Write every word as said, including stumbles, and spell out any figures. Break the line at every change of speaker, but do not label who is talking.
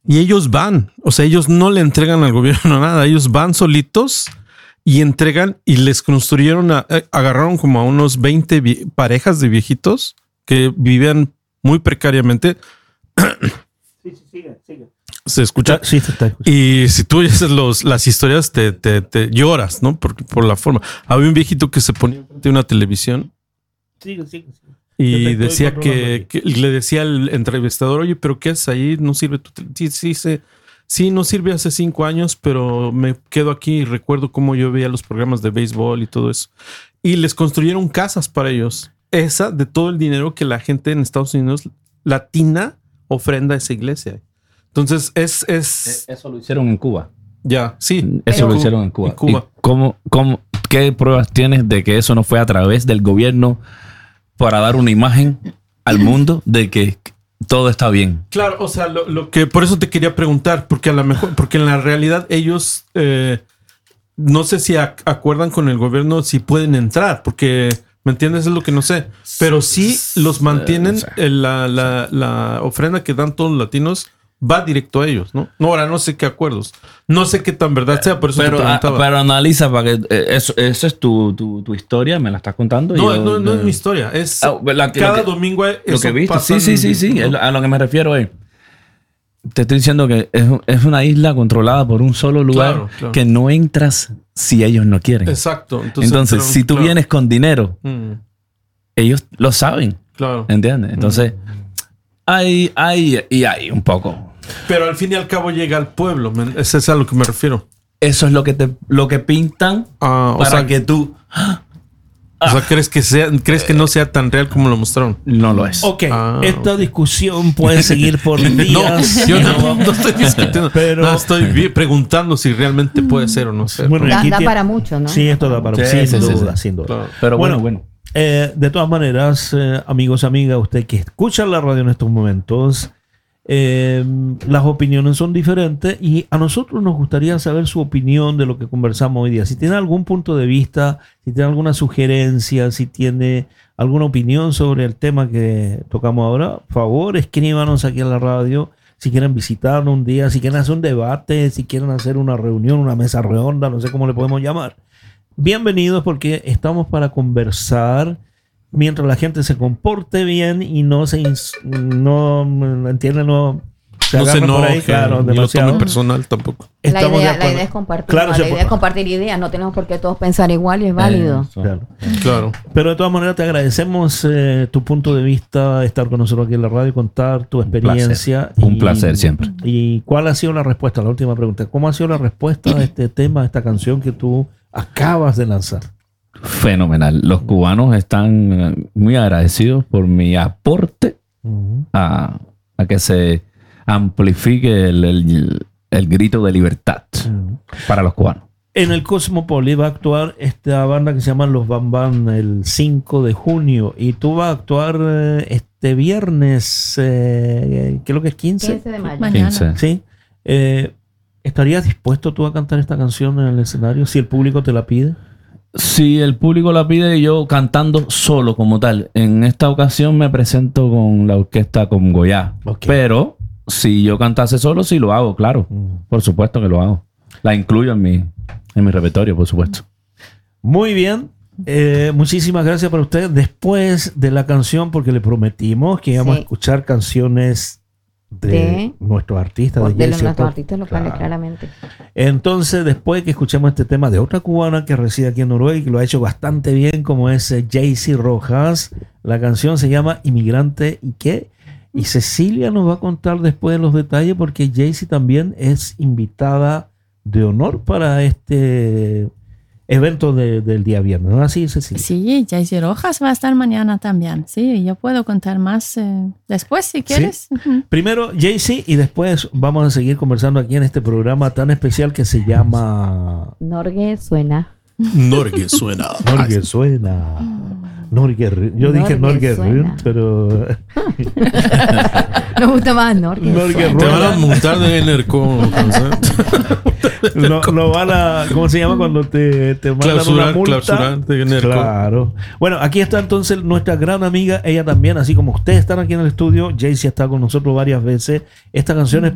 Y ellos van, o sea, ellos no le entregan al gobierno nada, ellos van solitos y entregan y les construyeron, a, agarraron como a unos veinte vie- parejas de viejitos que vivían muy precariamente.
Sí, sí, sigue, sigue.
¿Se escucha?
Sí, se está escuchando.
Y si tú oyes los, las historias, te, te, te lloras, ¿no? Por, por la forma. Había un viejito que se ponía frente a una televisión
Sigue, sigue, sigue.
y decía que, que le decía al entrevistador, oye, ¿pero qué haces ahí? No sirve tu tele-". Sí, sí, sí, sí, no sirve hace cinco años, pero me quedo aquí y recuerdo cómo yo veía los programas de béisbol y todo eso. Y les construyeron casas para ellos. Esa de todo el dinero que la gente en Estados Unidos latina ofrenda a esa iglesia. Entonces es... es
Eso lo hicieron en Cuba.
ya, sí.
Eso
En
lo
Cu-
hicieron en Cuba.
en Cuba.
¿Y cómo, cómo, qué pruebas tienes de que eso no fue a través del gobierno para dar una imagen al mundo de que todo está bien?
Claro, o sea, lo, lo que por eso te quería preguntar, porque a lo mejor, porque en la realidad ellos eh, no sé si ac- acuerdan con el gobierno si pueden entrar, porque ¿me entiendes? Es lo que no sé. Pero sí los mantienen, eh, la, la, la ofrenda que dan todos los latinos va directo a ellos, ¿no? No, ahora no sé qué acuerdos. No sé qué tan verdad sea, por eso
Pero,
te
ah,
preguntaba.
pero analiza, para que eh, eso, eso es tu, tu, tu historia, me la estás contando. y
no,
yo,
no, no
eh,
es mi historia. Es
Ah, la que-
cada
lo que-
domingo
Lo
eso
que viste,
pasa
sí, sí,
en-
sí, sí.
¿no?
Es a lo que me refiero es. Te estoy diciendo que es, es una isla controlada por un solo lugar
Claro, claro.
que no entras si ellos no quieren.
Exacto. Entonces,
Entonces,
pero,
si tú
claro.
vienes con dinero,
Mm,
ellos lo saben,
claro.
¿entiendes? Entonces, hay, hay y hay un poco.
Pero al fin y al cabo llega al pueblo. men. Ese es a lo que me refiero.
Eso es lo que te lo que pintan
Ah, o
para
sea,
que tú
O sea, ¿crees que sea, crees que no sea tan real como lo mostraron?
no lo es.
Ok,
Ah,
esta
ok.
discusión puede seguir por
No,
días.
yo no, no estoy discutiendo.
Pero-
No, estoy vi- preguntando si realmente puede ser o no ser.
Bueno, y
Da,
aquí
da
tiene-
para mucho, ¿no?
Sí, esto da para
Sí,
sin
sí, sí,
duda,
sí.
sin duda.
Claro.
Pero bueno,
Bueno,
bueno.
Eh, de todas maneras, eh, amigos, amigas, usted que escucha la radio en estos momentos, eh, las opiniones son diferentes y a nosotros nos gustaría saber su opinión de lo que conversamos hoy día. Si tiene algún punto de vista, si tiene alguna sugerencia, si tiene alguna opinión sobre el tema que tocamos ahora, por favor, escríbanos aquí en la radio. Si quieren visitarnos un día, si quieren hacer un debate, si quieren hacer una reunión, una mesa redonda, no sé cómo le podemos llamar. Bienvenidos porque estamos para conversar mientras la gente se comporte bien y no se ins- no entiende no se
No se
agarre por ahí,
enoje,
claro,
ni lo
demasiado.
tome personal tampoco.
La
Estamos de
idea, la
acuerdo.
idea es compartir,
Claro,
¿no?
se
La idea
puede-
es compartir ideas. No tenemos por qué todos pensar igual y es válido.
Eso.
Claro.
Claro.
Pero de todas maneras te agradecemos eh, tu punto de vista, estar con nosotros aquí en la radio, contar tu experiencia.
placer. Un
y-
placer siempre.
¿Y cuál ha sido la respuesta? La última pregunta. ¿Cómo ha sido la respuesta a este tema, a esta canción que tú acabas de lanzar?
Fenomenal. Los cubanos están eh, muy agradecidos por mi aporte
Ujú.
a, a que se amplifique el, el- el grito de libertad
Ujú.
para los cubanos.
En el Cosmopolis va a actuar esta banda que se llama Los Bam Bam el cinco de junio y tú vas a actuar eh, este viernes, eh, creo que es quince.
quince de mayo.
Mañana.
quince.
Sí. Eh, ¿Estarías dispuesto tú a cantar esta canción en el escenario si el público te la pide?
Si el público la pide, yo cantando solo como tal. En esta ocasión me presento con la orquesta con Goya.
Ok.
Pero si yo cantase solo, sí lo hago, claro.
Mm.
Por supuesto que lo hago. La incluyo en mi, en mi repertorio, por supuesto.
Muy bien. Eh, muchísimas gracias para usted. Después de la canción, porque le prometimos que íbamos
Sí.
a escuchar canciones de,
De-
nuestros artistas.
Por-
De,
de los
Jaycee
nuestros
Rojas.
artistas locales,
Claro.
claramente.
Entonces, después que escuchemos este tema de otra cubana que reside aquí en Noruega y que lo ha hecho bastante bien, como es eh, Jaycee Rojas, la canción se llama Inmigrante y qué. Y Cecilia nos va a contar después los detalles porque Jaycee también es invitada de honor para este evento de- del día viernes. ¿No es así, Cecilia?
Sí, Jaycee Rojas va a estar mañana también. Sí, yo puedo contar más eh, después si quieres. Ujú.
Primero Jaycee y después vamos a seguir conversando aquí en este programa tan especial que se llama
Norge suena.
Norge suena.
Norge Suena. Norge Ru- Yo dije
Norge
Norge
Suena.
Run, pero
Me gusta más Norge.
Norge
suena.
Te van a
Rueda.
montar de Enerco.
no, no van a, ¿cómo se llama cuando te, te mandan una
Clausurar,
multa?
clausurar de Enerco.
Claro. Bueno, aquí está entonces nuestra gran amiga, ella también, así como ustedes están aquí en el estudio, Jaycee está con nosotros varias veces. Esta canción es